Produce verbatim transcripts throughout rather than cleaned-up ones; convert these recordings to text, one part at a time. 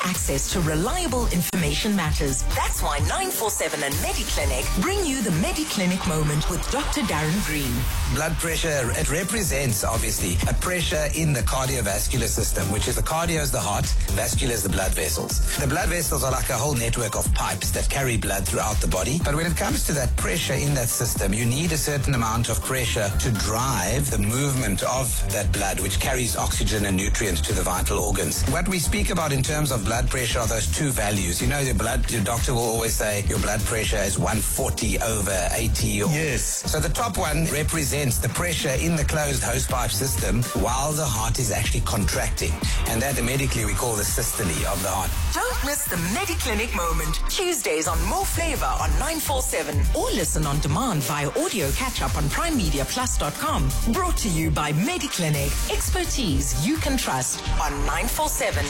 access to reliable information matters. That's why nine four seven and MediClinic bring you the MediClinic moment with Doctor Darren Green. Blood pressure, it represents, obviously, a pressure in the cardiovascular system, which is the cardio is the heart, vascular is the blood vessels. The blood vessels are like a whole network of pipes that carry blood throughout the body. But when it comes to that pressure in that system, you need a certain amount of pressure to drive the movement of that blood, which carries oxygen and nutrients to the vital organs. What we speak about in terms of blood pressure are those two values. You know, your blood, your doctor will always say your blood pressure is one forty over eighty. Or, yes. So the top one represents the pressure in the closed hosepipe system while the heart is actually contracting. And that medically we call the systole of the heart. Don't miss the MediClinic moment. Tuesdays on More Flavor on nine four seven. Or listen on demand via audio catch-up on prime media plus dot com. Brought to you by MediClinic. Expertise you can trust on nine four seven.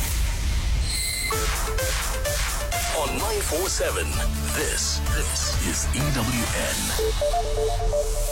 On nine four seven, this, this is E W N.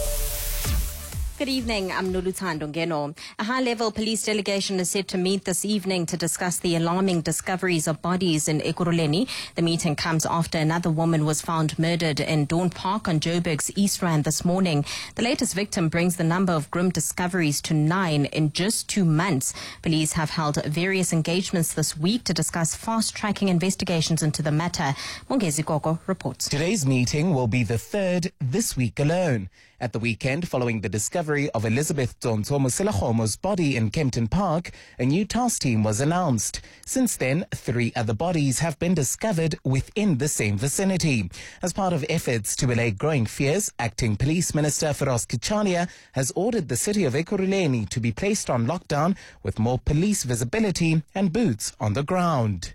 Good evening, I'm Noluthando Ngeno. A high-level police delegation is set to meet this evening to discuss the alarming discoveries of bodies in Ekurhuleni. The meeting comes after another woman was found murdered in Dawn Park on Joburg's East Rand this morning. The latest victim brings the number of grim discoveries to nine in just two months. Police have held various engagements this week to discuss fast-tracking investigations into the matter. Mongezi Gogo reports. Today's meeting will be the third this week alone. At the weekend, following the discovery of Elizabeth Tsonto Moselagomo's body in Kempton Park, a new task team was announced. Since then, three other bodies have been discovered within the same vicinity. As part of efforts to allay growing fears, Acting Police Minister Feroz Kichalia has ordered the city of Ekurhuleni to be placed on lockdown with more police visibility and boots on the ground.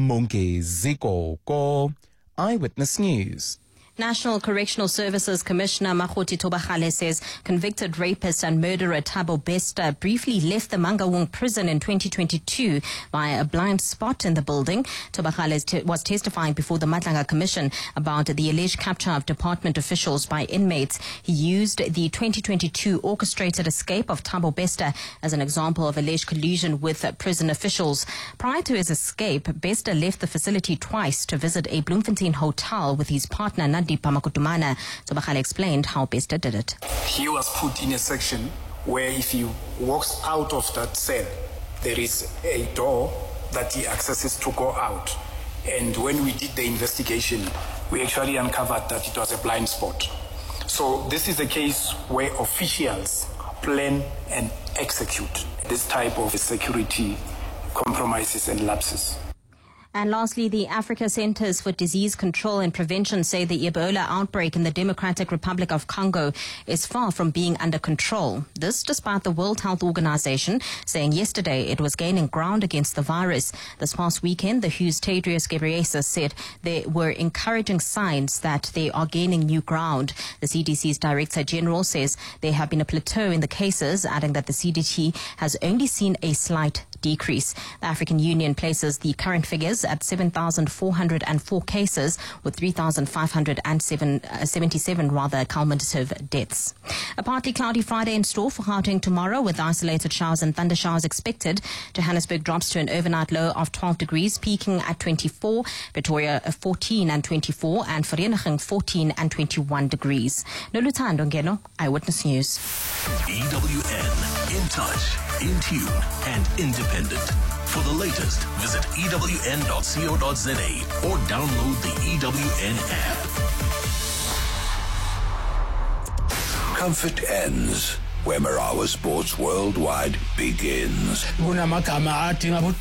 Mongezi Gogo, Eyewitness News. National Correctional Services Commissioner Makgothi Thobagale says convicted rapist and murderer Thabo Bester briefly left the Mangaung prison in twenty twenty-two via a blind spot in the building. Thobagale te- was testifying before the Matlanga Commission about the alleged capture of department officials by inmates. He used the twenty twenty-two orchestrated escape of Thabo Bester as an example of alleged collusion with prison officials. Prior to his escape, Bester left the facility twice to visit a Bloemfontein hotel with his partner Nandi Pamakutumana. Thobagale explained how Bester did it. He was put in a section where if he walks out of that cell, there is a door that he accesses to go out. And when we did the investigation, we actually uncovered that it was a blind spot. So this is a case where officials plan and execute this type of security compromises and lapses. And lastly, the Africa Centers for Disease Control and Prevention say the Ebola outbreak in the Democratic Republic of Congo is far from being under control. This despite the World Health Organization saying yesterday it was gaining ground against the virus. This past weekend, the W H's Tedros Ghebreyesus said there were encouraging signs that they are gaining new ground. The C D C's Director General says there have been a plateau in the cases, adding that the C D C has only seen a slight decrease. The African Union places the current figures at seven thousand four hundred four cases with three thousand five hundred seventy-seven rather cumulative deaths. A partly cloudy Friday in store for Gauteng tomorrow with isolated showers and thunder showers expected. Johannesburg drops to an overnight low of twelve degrees, peaking at twenty-four, Pretoria fourteen and twenty-four, and Vereeniging fourteen and twenty-one degrees. Noluthando Ngeno, Eyewitness News. E W N, in touch, in tune, and independent. For the latest, visit E W N dot co dot za or download the E W N app. Comfort ends where Marawa Sports Worldwide begins. I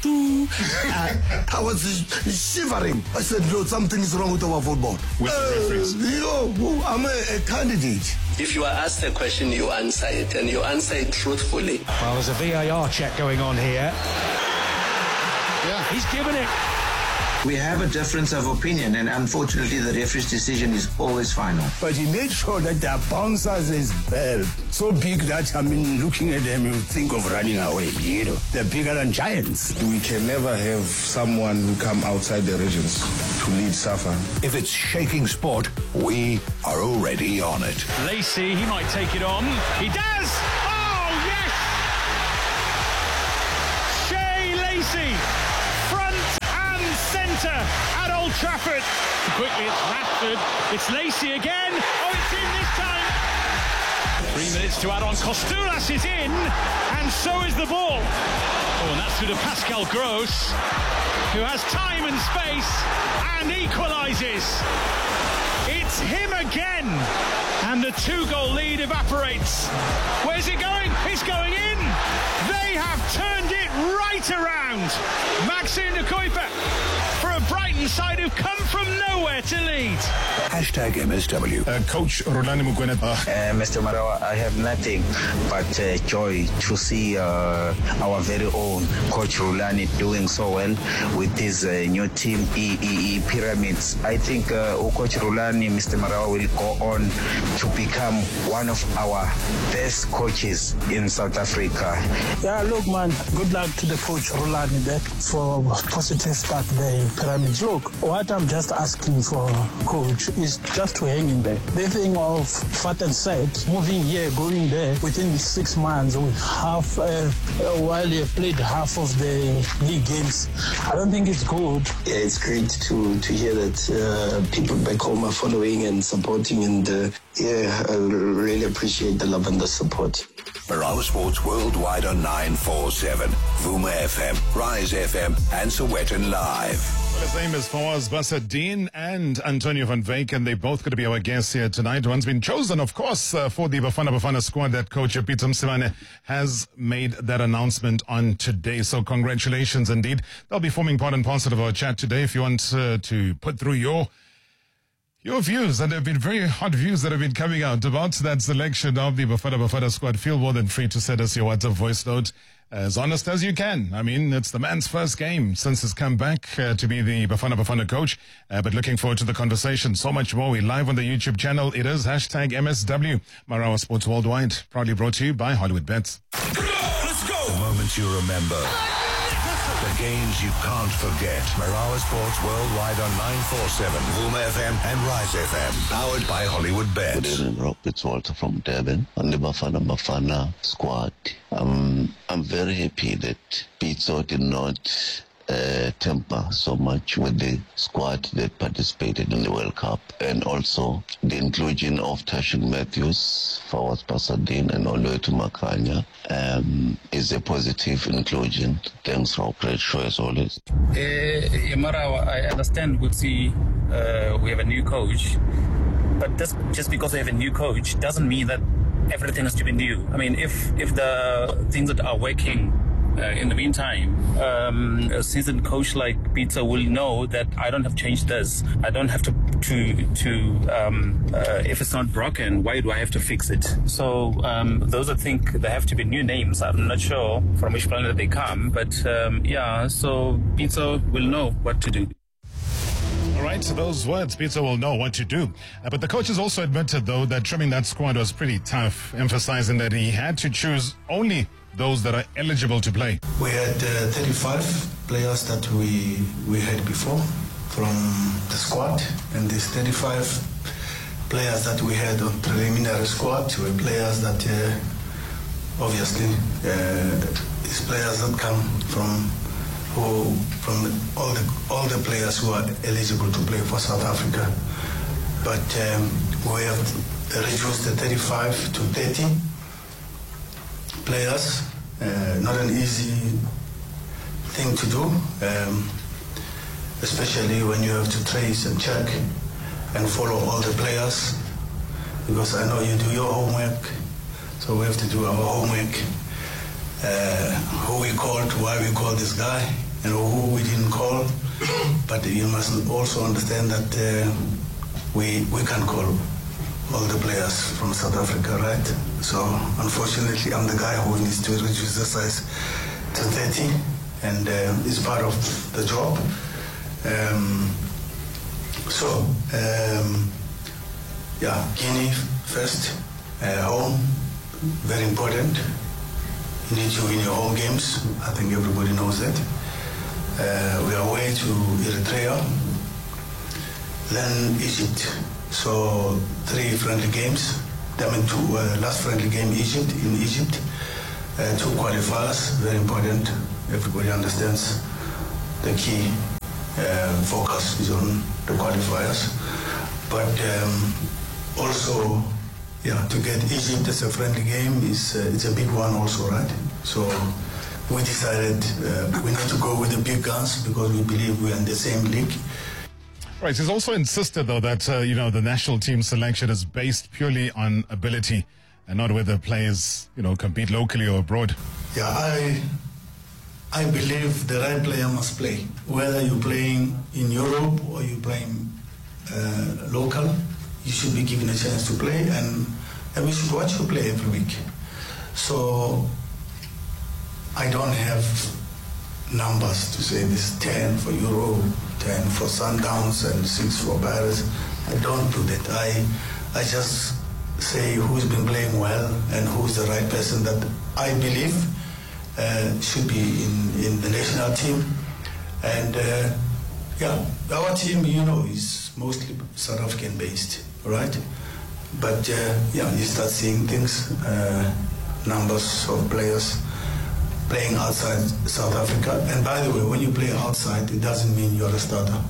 was shivering. I said, no, something is wrong with our football. With the referees? Uh, I'm a, a candidate. If you are asked a question, you answer it, and you answer it truthfully. Well, there's a V A R check going on here. Yeah, he's given it. We have a difference of opinion, and unfortunately the referee's decision is always final. But he made sure that the bouncers is bell so big that, I mean, looking at them, you think of running away, you know. They're bigger than giants. We can never have someone who come outside the regions to lead SAFA. If it's shaking sport, we are already on it. Lacey, he might take it on. He does! Oh, yes! Shay Lacey, front Old Trafford. Quickly, it's Rashford. It's Lacey again. Oh, it's in this time. Three minutes to add on. Kostulas is in, and so is the ball. Oh, and that's through to Pascal Gross, who has time and space and equalises. It's him again, and the two-goal lead evaporates. Where's it going? It's going in. They have turned it right around. Maxime de Kuyper for a Brighton side who've come from nowhere to lead. Hashtag M S W. Uh, Coach Rulani Mokwena. Uh, Mister Marawa, I have nothing but uh, joy to see uh, our very own Coach Rulani doing so well with his uh, new team, E E E Pyramids. I think uh, Coach Rulani, Mister Marawa, will go on to become one of our best coaches in South Africa. Yeah, look, man, good luck to the coach Rulani there for positive start there in Pyramids. Look, what I'm just asking for, coach, is just to hang in there. The thing of fat and set, moving here, going there within six months with half, uh, while you played half of the league games, I don't think it's good. Yeah, it's great to, to hear that uh, people back home are following and supporting, and uh, yeah, I really appreciate the love and the support. Marawa Sports Worldwide on nine four seven, Vuma F M, Rise F M, and Sowetan Live. Well, his name is Fawaz Basadeen and Antonio van Wyk, and they're both going to be our guests here tonight. One's been chosen, of course, uh, for the Bafana Bafana squad that coach Peter Msivane has made that announcement on today. So congratulations indeed. They'll be forming part and parcel of our chat today. If you want uh, to put through your Your views, and there have been very hot views that have been coming out about that selection of the Bafana Bafana squad. Feel more than free to send us your WhatsApp voice note, as honest as you can. I mean, it's the man's first game since his comeback uh, to be the Bafana Bafana coach. Uh, but looking forward to the conversation. So much more. We're live on the YouTube channel. It is hashtag M S W, Marawa Sports Worldwide. Proudly brought to you by Hollywood Bets. Let's go! The moments you remember. The games you can't forget. Marawa Sports Worldwide on nine four seven, Vuma F M and Rise F M. Powered by Hollywood Bets. Good evening, Rob. It's Walter from Durban on the Bafana Bafana squad. Um, I'm very happy that Pizzo did not uh, temper so much with the squad that participated in the World Cup, and also the inclusion of Tashing Matthews, Fawaz Basadeen, and Oloitu Makanya um, is a positive inclusion. Thanks, Rob. Great show as always. Uh, Marawa, I understand Gutsi, uh, we have a new coach, but this, just because we have a new coach doesn't mean that everything has to be new. I mean, if if the things that are working uh, in the meantime, um, a seasoned coach like Pizza will know that I don't have to change this. I don't have to to to um, uh, if it's not broken, why do I have to fix it? So um, those I think there have to be new names. I'm not sure from which planet they come, but um, yeah. So Pizza will know what to do. All right, so those words, Pizza will know what to do. Uh, but the coach has also admitted, though, that trimming that squad was pretty tough, emphasizing that he had to choose only those that are eligible to play. We had uh, thirty-five players that we we had before from the squad, and these thirty-five players that we had on preliminary squad were players that uh, obviously uh, these players that come from who from all the all the players who are eligible to play for South Africa. But um, we have reduced the thirty-five to thirty players. Uh, not an easy thing to do, um, especially when you have to trace and check and follow all the players, because I know you do your homework, so we have to do our homework. Uh, who we called, why we called this guy, and who we didn't call. But you must also understand that uh, we we can call all the players from South Africa, right? So unfortunately, I'm the guy who needs to reduce the size to thirty, and uh, it's part of the job. Um, so um, yeah, Guinea first, uh, home, very important. You need to win your home games. I think everybody knows that. Uh, we are away to Eritrea, then Egypt. So three friendly games. I mean, two uh, last friendly game Egypt in Egypt. Uh, two qualifiers, very important. Everybody understands the key uh, focus is on the qualifiers. But um, also, yeah, to get Egypt as a friendly game is uh, it's a big one also, right? So we decided uh, we need to go with the big guns because we believe we're in the same league. Right. He's also insisted, though, that uh, you know the national team selection is based purely on ability and not whether players you know compete locally or abroad. Yeah, I I believe the right player must play, whether you're playing in Europe or you're playing uh, local. You should be given a chance to play, and and we should watch you play every week. So I don't have numbers to say this ten for Euro, ten for Sundowns, and six for Paris. I don't do that. I I just say who's been playing well and who's the right person that I believe uh, should be in, in the national team. And uh, yeah, our team, you know, is mostly South African based, right? But uh, yeah, you start seeing things, uh, numbers of players playing outside South Africa. And by the way, when you play outside, it doesn't mean you're a starter.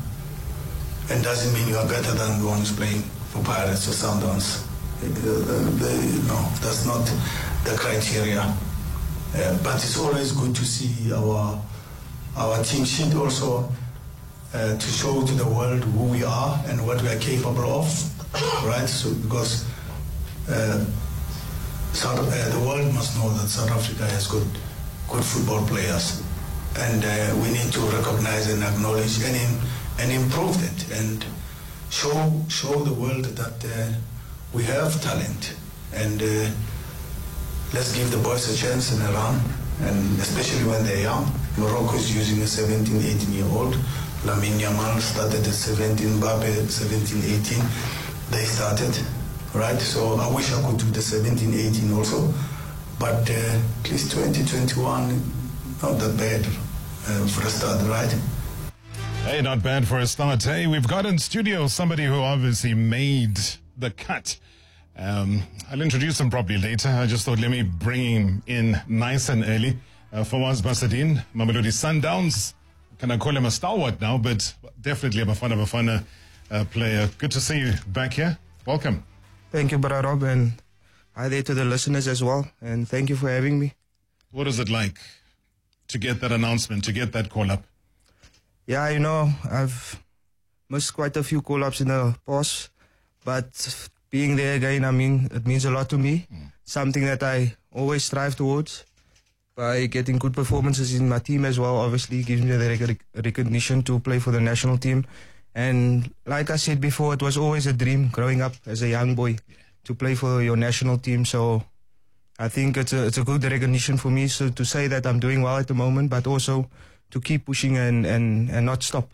And doesn't mean you are better than the one who's playing for Pirates or Sundowns. Uh, the, no, that's not the criteria. Uh, but it's always good to see our our team sheet also uh, to show to the world who we are and what we are capable of, right? So because uh, South, uh, the world must know that South Africa has good good football players, and uh, we need to recognize and acknowledge and in, and improve it and show show the world that uh, we have talent, and uh, let's give the boys a chance and a run, and especially when they're young. Morocco is using a seventeen, eighteen year old. Lamine Yamal started at seventeen, Mbappe seventeen, eighteen. They started, right? So I wish I could do the seventeen, eighteen also, but uh, at least twenty, twenty-one, not that bad uh, for a start, right? Hey, not bad for a start. Hey, we've got in studio somebody who obviously made the cut. Um, I'll introduce him probably later. I just thought let me bring him in nice and early. Uh, Fawaz Basadeen, Mamelodi Sundowns. Can I call him a stalwart now? But definitely a Bafana Bafana uh, player. Good to see you back here. Welcome. Thank you, Brother Rob, and hi there to the listeners as well. And thank you for having me. What is it like to get that announcement, to get that call up? Yeah, you know, I've missed quite a few call-ups in the past, but being there again, I mean, it means a lot to me. Mm. Something that I always strive towards by getting good performances in my team as well. Obviously, gives me the rec- recognition to play for the national team. And like I said before, it was always a dream growing up as a young boy to play for your national team. So I think it's a, it's a good recognition for me so to say that I'm doing well at the moment, but also to keep pushing and, and, and not stop.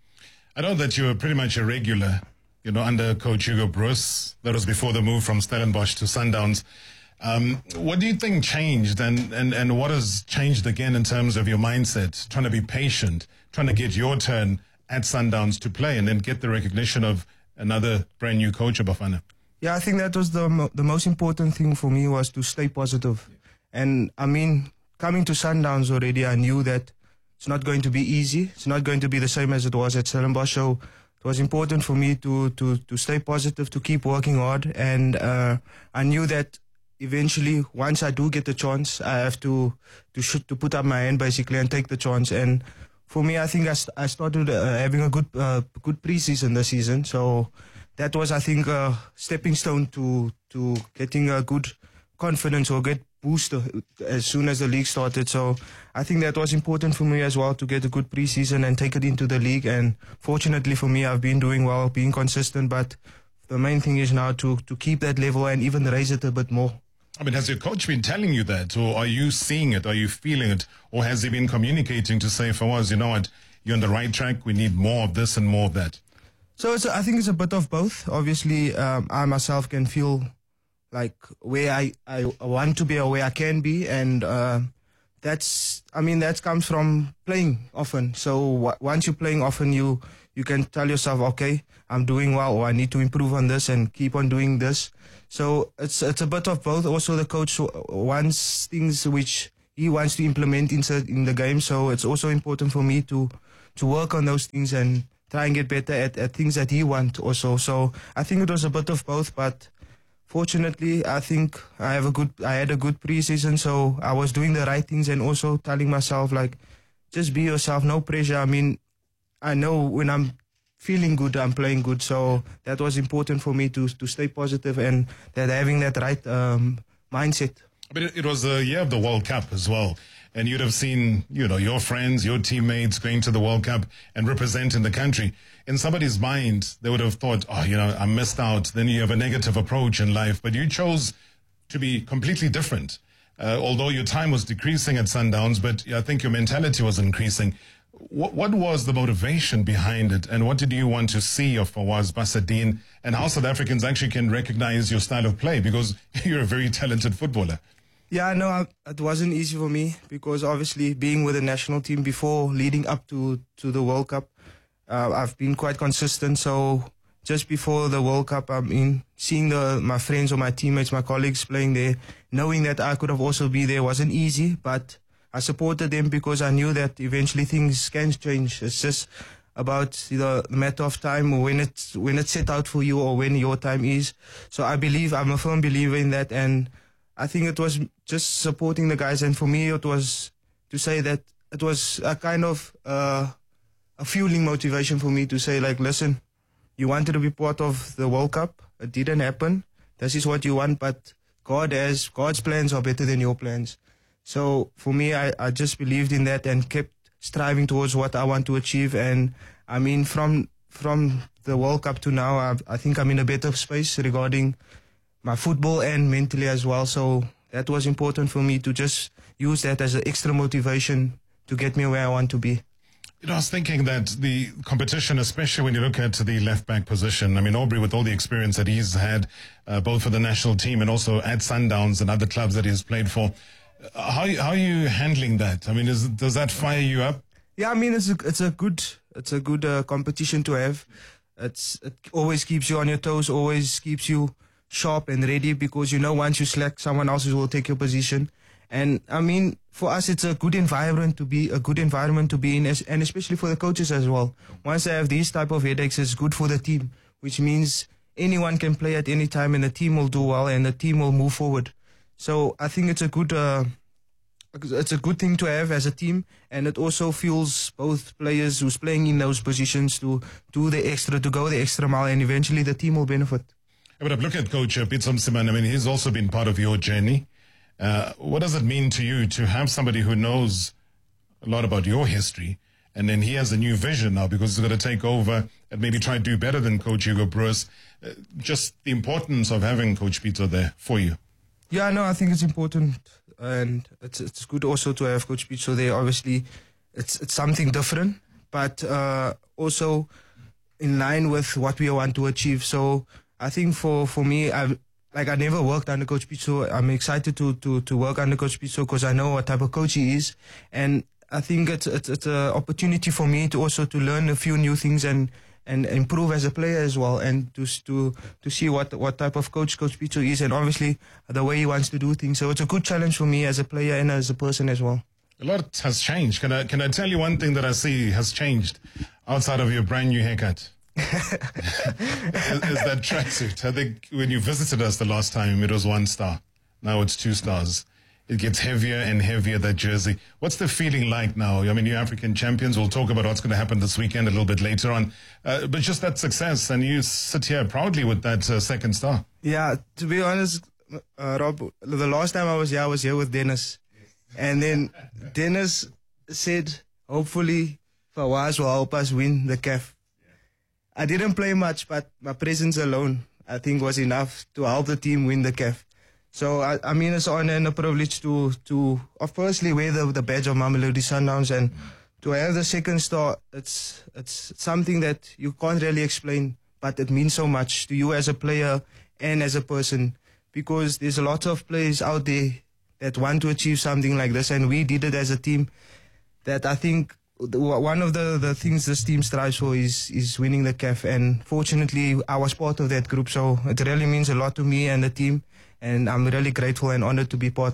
I know that you were pretty much a regular, you know, under Coach Hugo Broos. That was before the move from Stellenbosch to Sundowns. Um, what do you think changed, and, and, and what has changed again in terms of your mindset, trying to be patient, trying to get your turn at Sundowns to play and then get the recognition of another brand new coach of Bafana? Yeah, I think that was the mo- the most important thing for me was to stay positive. And I mean, coming to Sundowns already, I knew that it's not going to be easy. It's not going to be the same as it was at Stellenbosch. So it was important for me to, to, to stay positive, to keep working hard. And uh, I knew that eventually, once I do get the chance, I have to to shoot, to put up my hand basically and take the chance. And for me, I think I, st- I started uh, having a good uh, good preseason this season. So that was, I think, a stepping stone to to getting a good confidence or get boost as soon as the league started. So I think that was important for me as well to get a good preseason and take it into the league. And fortunately for me, I've been doing well, being consistent. But the main thing is now to to keep that level and even raise it a bit more. I mean, has your coach been telling you that, or are you seeing it? Are you feeling it? Or has he been communicating to say, Fawaz, you know what, you're on the right track, we need more of this and more of that? So it's, I think it's a bit of both. Obviously, um, I myself can feel like where I, I want to be or where I can be. And uh, that's, I mean, that comes from playing often. So w- once you're playing often, you, you can tell yourself, okay, I'm doing well, or I need to improve on this and keep on doing this. So it's it's a bit of both. Also, the coach wants things which he wants to implement inside in the game. So it's also important for me to to work on those things and try and get better at, at things that he wants also. So I think it was a bit of both, but fortunately, I think I have a good, I had a good preseason, so I was doing the right things and also telling myself, like, just be yourself, no pressure. I mean, I know when I'm feeling good, I'm playing good, so that was important for me to to stay positive and that having that right um, mindset. But it, it was a year of the World Cup as well. And you'd have seen, you know, your friends, your teammates going to the World Cup and representing the country. In somebody's mind, they would have thought, oh, you know, I missed out. Then you have a negative approach in life. But you chose to be completely different. Uh, although your time was decreasing at Sundowns, but I think your mentality was increasing. What, what was the motivation behind it? And what did you want to see of Fawaz Bassadeen? And how South Africans actually can recognize your style of play? Because you're a very talented footballer. Yeah, no, it wasn't easy for me because obviously being with the national team before leading up to, to the World Cup, uh, I've been quite consistent. So just before the World Cup, I mean, seeing the, my friends or my teammates, my colleagues playing there, knowing that I could have also be there wasn't easy, but I supported them because I knew that eventually things can change. It's just about the matter of time when it's, when it's set out for you or when your time is. So I believe, I'm a firm believer in that, and I think it was just supporting the guys, and for me it was to say that it was a kind of uh, a fueling motivation for me to say, like, listen, you wanted to be part of the World Cup, it didn't happen, this is what you want, but God has, God's plans are better than your plans. So for me, I, I just believed in that and kept striving towards what I want to achieve. And I mean, from from the World Cup to now, I, I think I'm in a better space regarding my football and mentally as well. So that was important for me to just use that as an extra motivation to get me where I want to be. You know, I was thinking that the competition, especially when you look at the left-back position, I mean, Aubrey, with all the experience that he's had, uh, both for the national team and also at Sundowns and other clubs that he's played for, how, how are you handling that? I mean, is, does that fire you up? Yeah, I mean, it's a, it's a good, it's a good uh, competition to have. It's, it always keeps you on your toes, always keeps you sharp and ready, because you know once you slack, someone else will take your position. And I mean, for us, it's a good environment to be a good environment to be in, and especially for the coaches as well. Once they have these type of headaches, it's good for the team, which means anyone can play at any time, and the team will do well, and the team will move forward. So I think it's a good, uh, it's a good thing to have as a team, and it also fuels both players who's playing in those positions to do the extra, to go the extra mile, and eventually the team will benefit. But look at Coach Pitso Mosimane. I mean, he's also been part of your journey. Uh, what does it mean to you to have somebody who knows a lot about your history, and then he has a new vision now because he's going to take over and maybe try to do better than Coach Hugo Broos? Uh, just the importance of having Coach Pitso there for you. Yeah, no, I think it's important, and it's it's good also to have Coach Pitso there. Obviously, it's it's something different, but uh, also in line with what we want to achieve. So I think for, for me, I've, like I never worked under Coach Pitso. I'm excited to, to, to work under Coach Pitso because I know what type of coach he is. And I think it's, it's, it's an opportunity for me to also to learn a few new things and, and improve as a player as well, and to, to, to see what, what type of coach Coach Pitso is, and obviously the way he wants to do things. So it's a good challenge for me as a player and as a person as well. A lot has changed. Can I, can I tell you one thing that I see has changed outside of your brand new haircut? is, is that tracksuit. I think when you visited us the last time, it was one star. Now it's two stars. It gets heavier and heavier, that jersey. What's the feeling like now? I mean, you're African champions. We'll talk about what's going to happen this weekend a little bit later on. Uh, but just that success, and you sit here proudly with that uh, second star. Yeah, to be honest, uh, Rob, the last time I was here, I was here with Dennis. And then Dennis said, hopefully, Fawaz will help us win the C A F. I didn't play much, but my presence alone, I think, was enough to help the team win the C A F. So, I, I mean, it's an honor and a privilege to, to uh, firstly, wear the, the badge of Mamelodi Sundowns, and to have the second star. It's, it's something that you can't really explain, but it means so much to you as a player and as a person, because there's a lot of players out there that want to achieve something like this, and we did it as a team. That I think one of the, the things this team strives for is, is winning the C A F, and fortunately I was part of that group, so it really means a lot to me and the team, and I'm really grateful and honored to be part of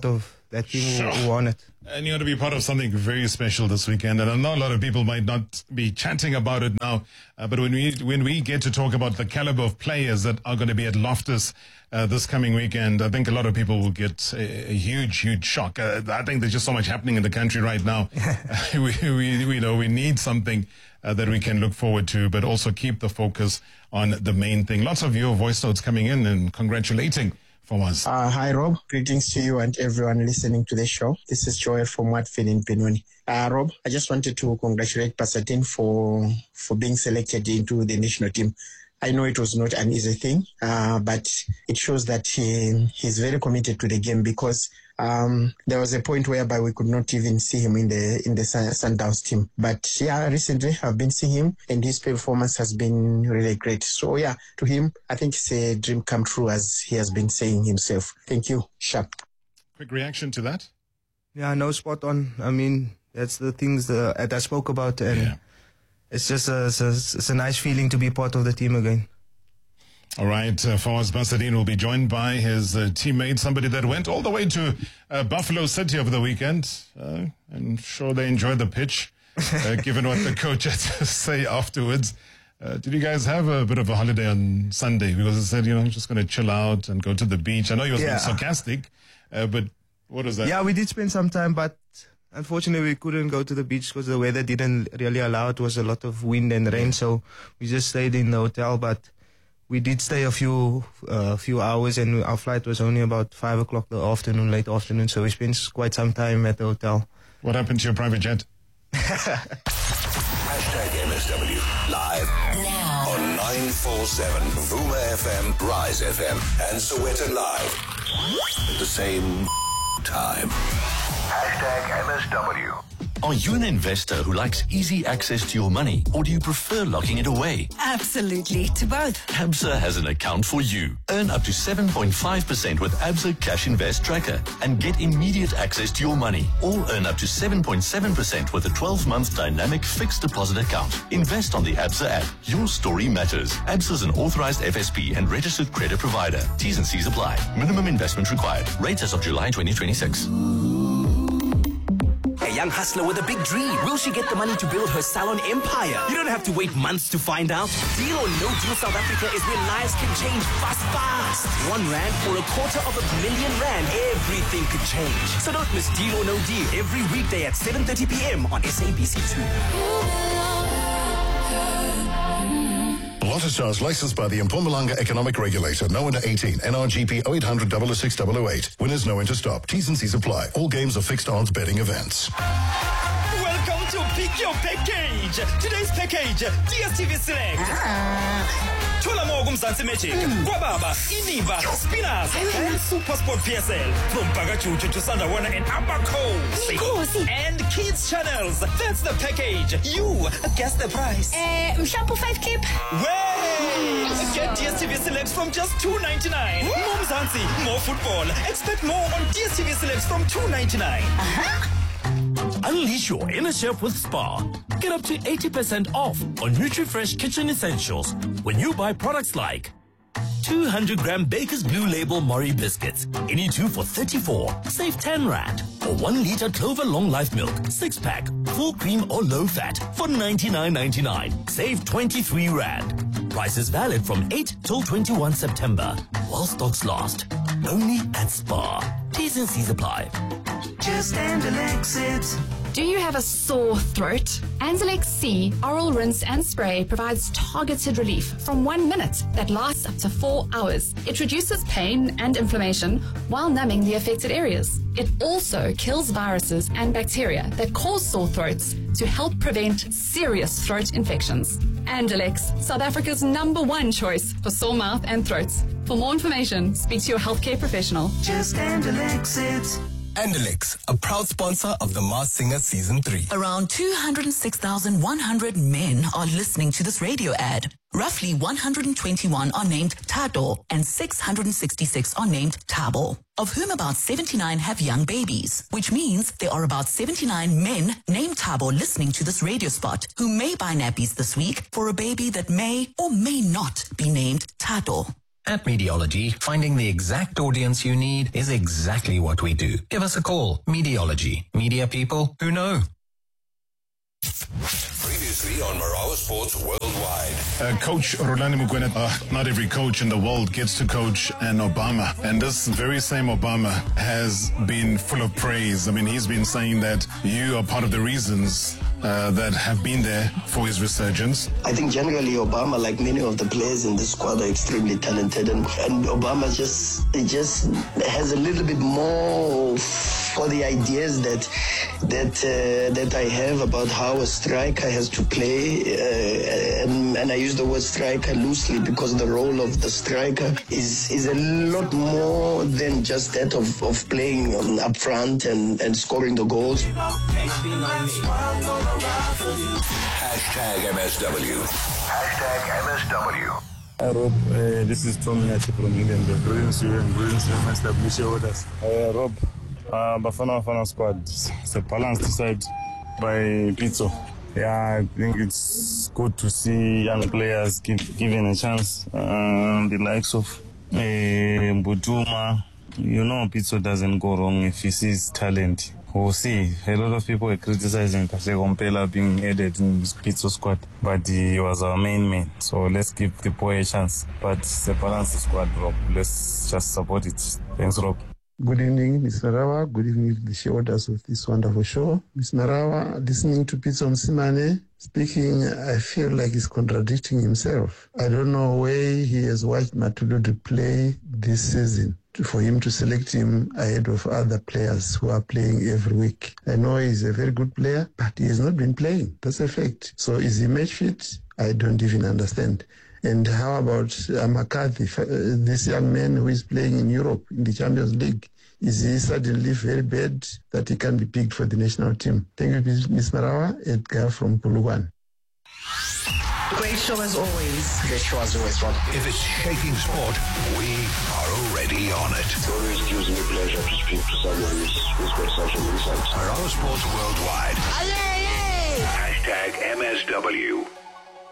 that team Sure. who, who won it. And you're going to be part of something very special this weekend. And I know a lot of people might not be chatting about it now, uh, but when we when we get to talk about the caliber of players that are going to be at Loftus uh, this coming weekend, I think a lot of people will get a, a huge, huge shock. Uh, I think there's just so much happening in the country right now. we, we, we know we need something uh, that we can look forward to, but also keep the focus on the main thing. Lots of your voice notes coming in and congratulating for us. Uh, hi, Rob. Greetings to you and everyone listening to the show. This is Joel from Watford in Benoni. Uh, Rob, I just wanted to congratulate Pasadena for for being selected into the national team. I know it was not an easy thing, uh, but it shows that he he's very committed to the game, because um, there was a point whereby we could not even see him in the in the Sun- Sundowns team. But yeah, recently I've been seeing him, and his performance has been really great. So yeah, to him, I think it's a dream come true, as he has been saying himself. Thank you. Sharp. Quick reaction to that? Yeah, no, spot on. I mean, that's the things that, that I spoke about, and yeah. It's just a, it's, a, it's a nice feeling to be part of the team again. All right, uh, Fawaz Basadine will be joined by his uh, teammate, somebody that went all the way to uh, Buffalo City over the weekend. Uh, I'm sure they enjoyed the pitch, uh, given what the coach had to say afterwards. Uh, did you guys have a bit of a holiday on Sunday? Because he said, you know, I'm just going to chill out and go to the beach. I know he was Yeah. being sarcastic, uh, but what was that? Yeah, we did spend some time, but unfortunately we couldn't go to the beach because the weather didn't really allow. It was a lot of wind and rain, so we just stayed in the hotel. But we did stay a few uh, few hours, and our flight was only about five o'clock the afternoon, late afternoon. So we spent quite some time at the hotel. What happened to your private jet? Hashtag M S W live now on nine four seven Vuma F M, Rise F M, and Sowetan Live at the same time. Hashtag M S W. Are you an investor who likes easy access to your money, or do you prefer locking it away? Absolutely, to both. Absa has an account for you. Earn up to seven point five percent with Absa Cash Invest Tracker and get immediate access to your money, or earn up to seven point seven percent with a twelve-month dynamic fixed deposit account. Invest on the Absa app. Your story matters. Absa is an authorized F S P and registered credit provider. T's and C's apply. Minimum investment required. Rates as of July twenty twenty-six. A young hustler with a big dream. Will she get the money to build her salon empire? You don't have to wait months to find out. Deal or No Deal South Africa is where lives can change fast, fast. One rand or a quarter of a million rand. Everything could change. So don't miss Deal or No Deal every weekday at seven thirty p.m. on S A B C two. Lotto Stars licensed by the Mpumalanga Economic Regulator. No under eighteen. N R G P oh eight hundred, double oh six, double oh eight. Winners know when to stop. T's and C's apply. All games are fixed odds betting events. Welcome to Pick Your Package. Today's package, D S T V Select. Thola mo kumzansi Magic. Kwababa, Inimba, Spinners, and SuperSport P S L. From Bagachuchu to Sandawana and Abako. And Kids Channels. That's the package. You guess the price. Uh, Mshampo five kip. Wait! Get D S T V Select from just two ninety-nine. More Mzansi, more football. Expect more on D S T V Select from two ninety-nine. Uh-huh. Unleash your inner chef with Spar. Get up to eighty percent off on NutriFresh kitchen essentials when you buy products like two hundred gram Baker's Blue Label Murray biscuits. Any two for thirty-four. Save ten rand. Or one liter Clover Long Life milk. Six pack. Full cream or low fat for ninety-nine ninety-nine. Save twenty-three rand. Prices valid from eight till twenty-first September. While stocks last. Only at Spar. T's and C's apply. Just Andalex it. Do you have a sore throat? Andalex C Oral Rinse and Spray provides targeted relief from one minute that lasts up to four hours. It reduces pain and inflammation while numbing the affected areas. It also kills viruses and bacteria that cause sore throats to help prevent serious throat infections. Andalex, South Africa's number one choice for sore mouth and throats. For more information, speak to your healthcare professional. Just Andalex it. Andalex, a proud sponsor of The Masked Singer Season three. Around two hundred six thousand one hundred men are listening to this radio ad. Roughly one hundred twenty-one are named Tato and six hundred sixty-six are named Tabo, of whom about seventy-nine have young babies, which means there are about seventy-nine men named Tabo listening to this radio spot who may buy nappies this week for a baby that may or may not be named Tato. At Mediology, finding the exact audience you need is exactly what we do. Give us a call. Mediology. Media people who know. Previously on Marawa Sports Worldwide. Uh, coach Rulani Mokwena, uh, not every coach in the world gets to coach an Obama. And this very same Obama has been full of praise. I mean, he's been saying that you are part of the reasons uh, that have been there for his resurgence. I think generally Obama, like many of the players in the squad, are extremely talented. And, and Obama just, it just has a little bit more for the ideas that that uh, that I have about how a striker has to play, uh, and, and I use the word striker loosely because the role of the striker is is a lot more than just that of, of playing um, up front and, and scoring the goals. Hashtag M S W. Hashtag M S W. Hi Rob, uh, this is Tommy Nachi from England. Greetings to you and greetings to M S W shareholders. Uh, Rob, uh, Bafana Bafana squad, it's a balanced side by Pizzo. Yeah, I think it's good to see young players give, given a chance. Uh, the likes of uh, Mbutuma. You know, Pizzo doesn't go wrong if he sees talent. We'll see. A lot of people were criticizing Kasego Mpela being added in Pizzo squad, but he was our main man. So let's give the boy a chance. But it's a balanced squad, Rob. Let's just support it. Thanks, Rob. Good evening, Miz Narawa. Good evening to the shareholders of this wonderful show. Miz Narawa, listening to Pizzo Msimane speaking, I feel like he's contradicting himself. I don't know where he has watched Matulodu play this season for him to select him ahead of other players who are playing every week. I know he's a very good player, but he has not been playing. That's a fact. So is he match fit? I don't even understand. And how about uh, McCarthy, uh, this young man who is playing in Europe in the Champions League? Is he suddenly very bad that he can be picked for the national team? Thank you, Miz Marawa. Edgar from Puluwan. Great show as always. Great show as always, Rob. If it's shaking sport, we are already on it. It always gives me pleasure to speak to someone who's, who's got such an insight. Marawa Sports Worldwide. Aye, aye, aye. Hashtag M S W.